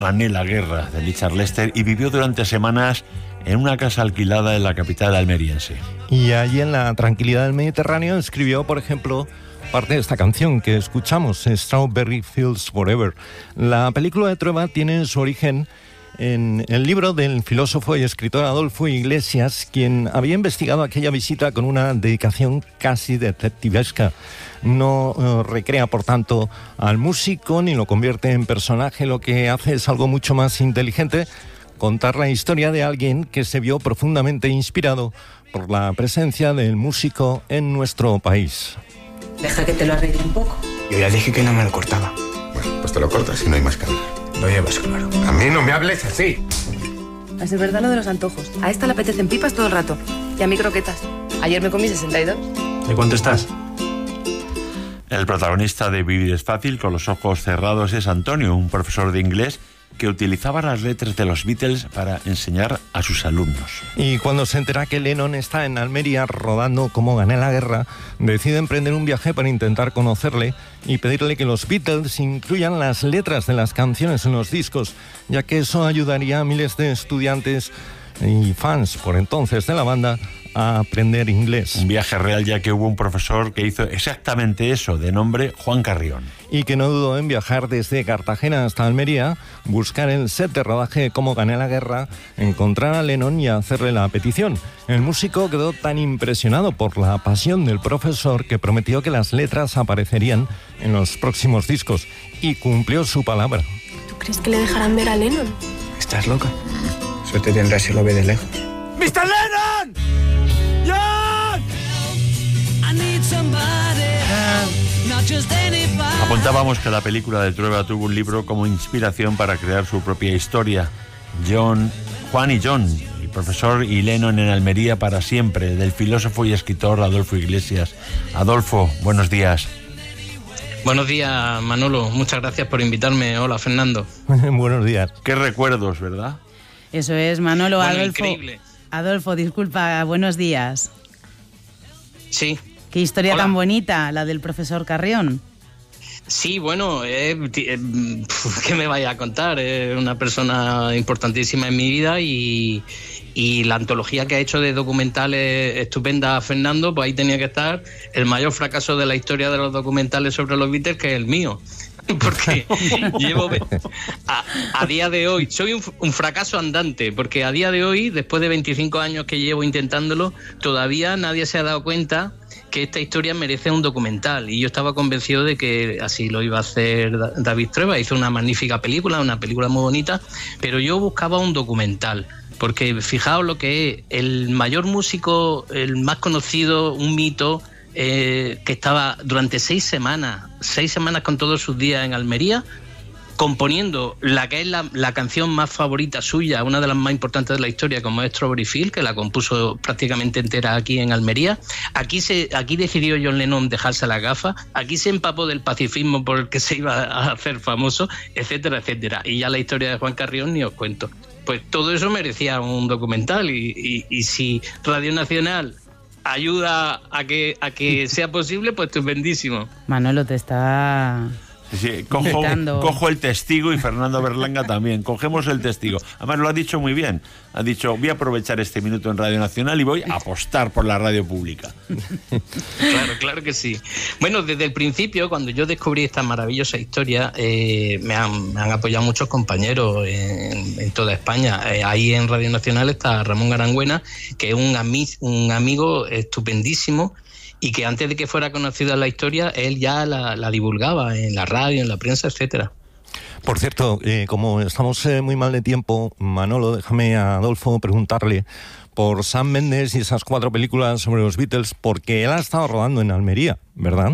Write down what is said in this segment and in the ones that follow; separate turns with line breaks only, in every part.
Gané la guerra, de Richard Lester, y vivió durante semanas en una casa alquilada en la capital almeriense.
Y allí, en la tranquilidad del Mediterráneo, escribió, por ejemplo, parte de esta canción que escuchamos, Strawberry Fields Forever. La película de Trueba tiene su origen en el libro del filósofo y escritor Adolfo Iglesias, quien había investigado aquella visita con una dedicación casi detectivesca. No recrea, por tanto, al músico ni lo convierte en personaje. Lo que hace es algo mucho más inteligente: contar la historia de alguien que se vio profundamente inspirado por la presencia del músico en nuestro país.
Deja que te lo arregle un poco.
Yo ya dije que no me lo cortaba.
Bueno, pues te lo cortas y no hay más que hablar.
Lo llevas claro.
A mí no me hables así.
Va a ser verdad lo de los antojos. A esta le apetecen pipas todo el rato. Y a mí croquetas. Ayer me comí 62.
¿De cuánto estás?
El protagonista de Vivir es fácil, con los ojos cerrados, es Antonio, un profesor de inglés que utilizaba las letras de los Beatles para enseñar a sus alumnos.
Y cuando se entera que Lennon está en Almería rodando Cómo gané la guerra, decide emprender un viaje para intentar conocerle y pedirle que los Beatles incluyan las letras de las canciones en los discos, ya que eso ayudaría a miles de estudiantes y fans por entonces de la banda a aprender inglés.
Un viaje real, ya que hubo un profesor que hizo exactamente eso, de nombre Juan Carrión.
Y que no dudó en viajar desde Cartagena hasta Almería, buscar el set de rodaje de Cómo gané la guerra, encontrar a Lennon y hacerle la petición. El músico quedó tan impresionado por la pasión del profesor que prometió que las letras aparecerían en los próximos discos, y cumplió su palabra.
¿Tú crees que le dejarán ver a Lennon?
¿Estás loca? Suerte tendrá si lo ve de lejos.
¡Mr. Lennon! ¡John!
Apuntábamos que la película de Trueba tuvo un libro como inspiración para crear su propia historia. Juan y John, el profesor y Lennon en Almería para siempre, del filósofo y escritor Adolfo Iglesias. Adolfo, buenos días.
Buenos días, Manolo. Muchas gracias por invitarme. Hola, Fernando.
Buenos días.
Qué recuerdos, ¿verdad?
Eso es, Manolo.
Bueno,
Adolfo.
Increíble.
Adolfo, disculpa, buenos días.
Sí.
Qué historia
Hola.
tan bonita, la del profesor Carrión.
Sí, bueno, ¿qué me vaya a contar? Es una persona importantísima en mi vida y la antología que ha hecho de documentales estupenda, Fernando, pues ahí tenía que estar el mayor fracaso de la historia de los documentales sobre los Beatles, que es el mío. Porque llevo a día de hoy soy un fracaso andante, porque a día de hoy, después de 25 años que llevo intentándolo, todavía nadie se ha dado cuenta que esta historia merece un documental, y yo estaba convencido de que así lo iba a hacer David Trueba. Hizo una magnífica película, una película muy bonita, pero yo buscaba un documental, porque fijaos lo que es el mayor músico, el más conocido, un mito, que estaba durante 6 semanas con todos sus días en Almería, componiendo la que es la canción más favorita suya, una de las más importantes de la historia, como es Strawberry Fields, que la compuso prácticamente entera aquí en Almería. Aquí decidió John Lennon dejarse las gafas, aquí se empapó del pacifismo por el que se iba a hacer famoso, etcétera, etcétera. Y ya la historia de Juan Carrión ni os cuento. Pues todo eso merecía un documental, y si Radio Nacional ayuda a que sea posible, pues estupendísimo.
Manolo te está...
Sí, cojo el testigo, y Fernando Berlanga también. Cogemos el testigo. Además lo ha dicho muy bien. Ha dicho, voy a aprovechar este minuto en Radio Nacional y voy a apostar por la radio pública.
Claro que sí. Bueno, desde el principio, cuando yo descubrí esta maravillosa historia, me han apoyado muchos compañeros en toda España. Ahí en Radio Nacional está Ramón Garangüena, que es un amigo estupendísimo, y que antes de que fuera conocida la historia, él ya la divulgaba en la radio, en la prensa, etcétera.
Por cierto, como estamos muy mal de tiempo, Manolo, déjame a Adolfo preguntarle por Sam Mendes y esas 4 películas sobre los Beatles, porque él ha estado rodando en Almería, ¿verdad?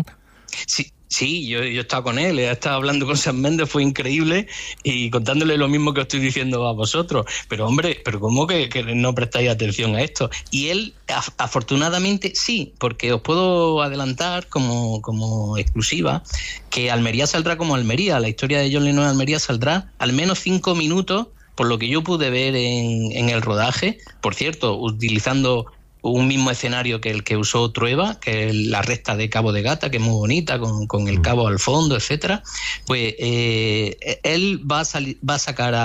Sí, yo he estado con él, he estado hablando con Sam Mendes, fue increíble, y contándole lo mismo que os estoy diciendo a vosotros. Pero hombre, ¿cómo que no prestáis atención a esto? Y él, afortunadamente, sí, porque os puedo adelantar como exclusiva que Almería saldrá como Almería. La historia de John Lennon en Almería saldrá al menos 5 minutos, por lo que yo pude ver en el rodaje. Por cierto, utilizando un mismo escenario que el que usó Trueba, que es la recta de Cabo de Gata, que es muy bonita, con el cabo al fondo, etcétera. Pues él va a sacar